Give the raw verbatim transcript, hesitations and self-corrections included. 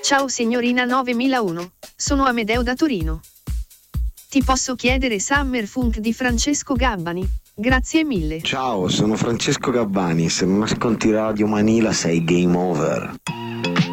Ciao signorina novemilauno, sono Amedeo da Torino. Ti posso chiedere Summer Funk di Francesco Gabbani? Grazie mille. Ciao, sono Francesco Gabbani, se non ascolti Radio Manila sei game over.